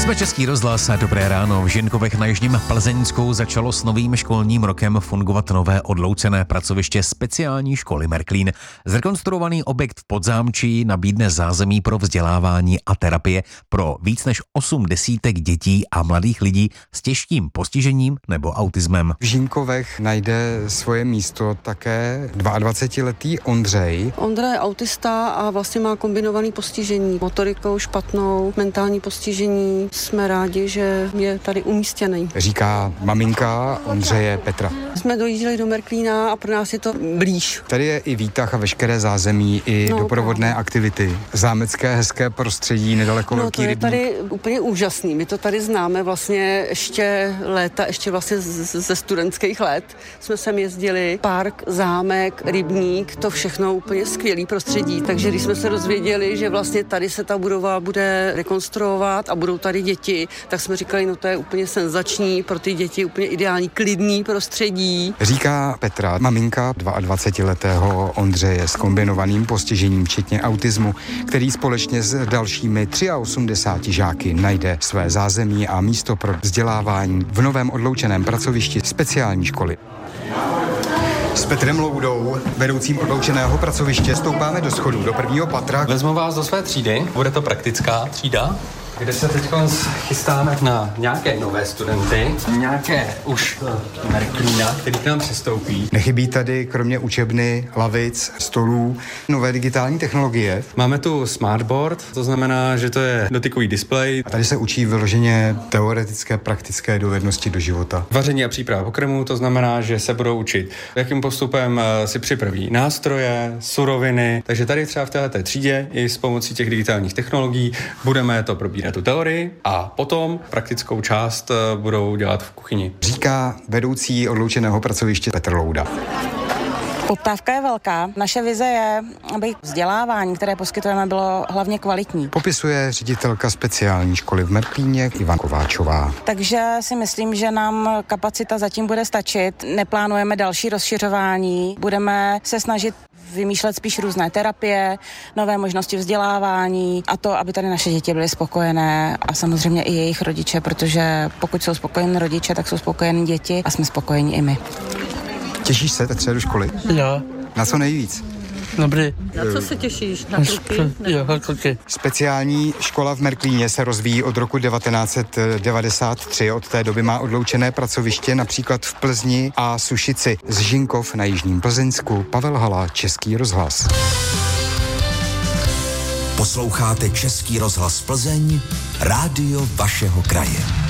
Jsme Český rozhlas a dobré ráno. V Žinkovech na Jižním Plzeňsku začalo s novým školním rokem fungovat nové odloucené pracoviště speciální školy Merklín. Zrekonstruovaný objekt v Podzámčí nabídne zázemí pro vzdělávání a terapie pro víc než 80 dětí a mladých lidí s těžkým postižením nebo autismem. V Žinkovech najde svoje místo také 22letý Ondřej. Ondra je autista a vlastně má kombinovaný postižení. Motorikou špatnou, mentální postižení. Jsme rádi, že je tady umístěný. Říká maminka Ondřeje Petra. Jsme dojížděli do Merklína a pro nás je to blíž. Tady je i výtah a veškeré zázemí, i doprovodné aktivity. Zámecké hezké prostředí, nedaleko velký to je rybník. tady úplně úžasný. My to tady známe vlastně ještě léta, ještě vlastně ze studentských let. Jsme sem jezdili, park, zámek, rybník, to všechno úplně skvělý prostředí. Takže když jsme se dozvěděli, že vlastně tady se ta budova bude rekonstruovat a budou tady děti, tak jsme říkali, no to je úplně senzační, pro ty děti úplně ideální, klidný prostředí. Říká Petra, maminka 22letého Ondřeje s kombinovaným postižením, včetně autismu, který společně s dalšími 83 žáky najde své zázemí a místo pro vzdělávání v novém odloučeném pracovišti speciální školy. S Petrem Loudou, vedoucím odloučeného pracoviště, stoupáme do schodů do prvního patra. Vezmu vás do své třídy, bude to praktická třída, kde se teď chystáme na nějaké nové studenty, nějaké už Merklína, který k nám přistoupí. Nechybí tady kromě učebny, lavic, stolů, nové digitální technologie. Máme tu smartboard, to znamená, že to je dotykový displej. A tady se učí vyloženě teoretické, praktické dovednosti do života. Vaření a příprava pokrmů, to znamená, že se budou učit, jakým postupem si připraví nástroje, suroviny. Takže tady třeba v této třídě i s pomocí těch digitálních technologií budeme to probírat tu teorii a potom praktickou část budou dělat v kuchyni. Říká vedoucí odloučeného pracoviště Petr Louda. Poptávka je velká. Naše vize je, aby vzdělávání, které poskytujeme, bylo hlavně kvalitní. Popisuje ředitelka speciální školy v Merklíně Ivan Kováčová. Takže si myslím, že nám kapacita zatím bude stačit. Neplánujeme další rozšiřování. Budeme se snažit vymýšlet spíš různé terapie, nové možnosti vzdělávání a to, aby tady naše děti byly spokojené a samozřejmě i jejich rodiče, protože pokud jsou spokojení rodiče, tak jsou spokojení děti a jsme spokojení i my. Těšíš se, Petře, do školy? Jo. Na co nejvíc? Dobrý. Na co se těšíš? Na kluky? Jo, kluky. Speciální škola v Merklíně se rozvíjí od roku 1993. Od té doby má odloučené pracoviště například v Plzni a Sušici. Z Žinkov na Jižním Plzeňsku. Pavel Hala, Český rozhlas. Posloucháte Český rozhlas Plzeň, rádio vašeho kraje.